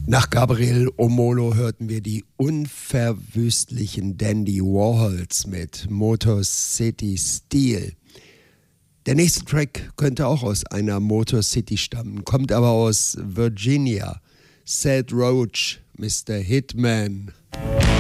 Nach Gabriel Omolo hörten wir die unverwüstlichen Dandy Warhols mit Motor City Steel. Der nächste Track könnte auch aus einer Motor City stammen, kommt aber aus Virginia. Seth Roach, Mr. Hitman.